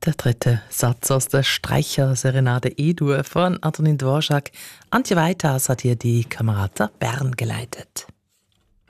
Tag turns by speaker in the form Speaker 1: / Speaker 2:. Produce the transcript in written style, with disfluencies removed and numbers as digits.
Speaker 1: Der dritte Satz aus der Streicher-Serenade E-Dur von Antonin Dvorak. Antje Weiters hat hier die Kamerata Bern geleitet.